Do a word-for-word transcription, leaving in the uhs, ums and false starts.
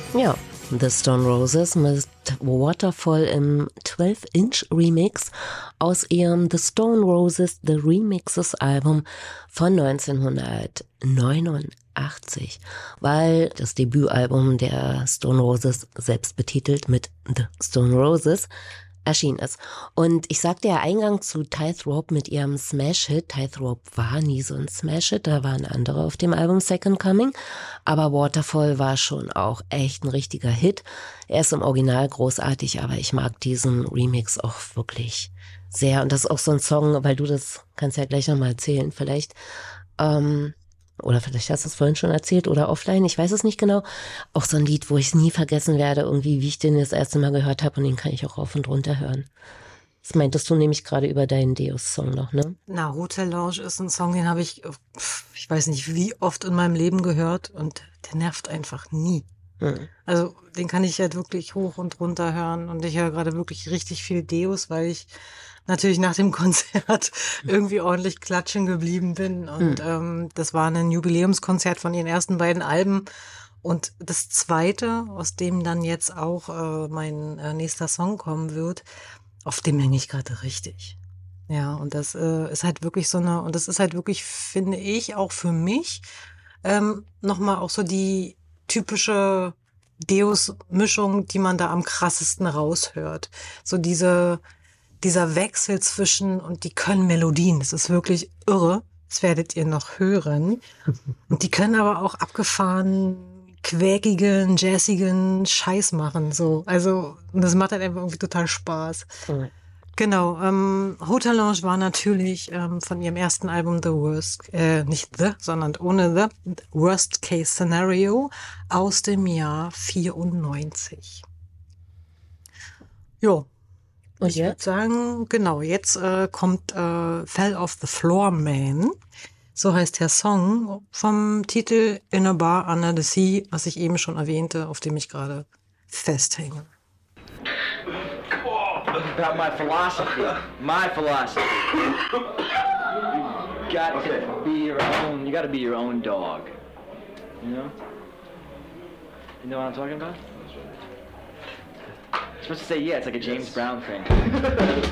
Ja, The Stone Roses mit Waterfall im zwölf Inch Remix aus ihrem The Stone Roses The Remixes Album von neunzehnhundertneunundachtzig, weil das Debütalbum der Stone Roses, selbst betitelt mit The Stone Roses, erschienen ist. Und ich sagte ja eingangs zu Tightrope mit ihrem Smash-Hit. Tightrope war nie so ein Smash-Hit, da waren andere auf dem Album Second Coming. Aber Waterfall war schon auch echt ein richtiger Hit. Er ist im Original großartig, aber ich mag diesen Remix auch wirklich sehr. Und das ist auch so ein Song, weil du das kannst ja gleich nochmal erzählen vielleicht. Ähm, Oder vielleicht hast du es vorhin schon erzählt oder offline, ich weiß es nicht genau. Auch so ein Lied, wo ich es nie vergessen werde, irgendwie, wie ich den das erste Mal gehört habe, und den kann ich auch rauf und runter hören. Das meintest du nämlich gerade über deinen Deus-Song noch, ne? Na, Hotel Lounge ist ein Song, den habe ich, ich weiß nicht wie oft in meinem Leben gehört, und der nervt einfach nie. Mhm. Also den kann ich halt wirklich hoch und runter hören, und ich höre gerade wirklich richtig viel Deus, weil ich natürlich nach dem Konzert irgendwie ordentlich klatschen geblieben bin. Und mhm. ähm, das war ein Jubiläumskonzert von ihren ersten beiden Alben. Und das zweite, aus dem dann jetzt auch äh, mein äh, nächster Song kommen wird, auf dem hänge ich gerade richtig. Ja, und das äh, ist halt wirklich so eine, und das ist halt wirklich, finde ich, auch für mich ähm, nochmal auch so die typische Deus-Mischung, die man da am krassesten raushört. So diese dieser Wechsel zwischen, und die können Melodien, das ist wirklich irre, das werdet ihr noch hören. Und die können aber auch abgefahren, quäkigen, jazzigen Scheiß machen, so. Also, das macht halt einfach irgendwie total Spaß. Mhm. Genau, ähm, Hotel Lounge war natürlich ähm, von ihrem ersten Album The Worst, äh, nicht The, sondern ohne The, Worst Case Scenario aus dem Jahr vierundneunzig. Jo. Und ich würde sagen, genau, jetzt äh, kommt äh, Fell Off the Floor Man. So heißt der Song vom Titel In a Bar Under the Sea, was ich eben schon erwähnte, auf dem ich gerade festhänge. About my philosophy. My philosophy. You got okay. to be your own, you got to be your own dog. You know? You know what I'm talking about? You're supposed to say yeah, it's like a James yes. Brown thing.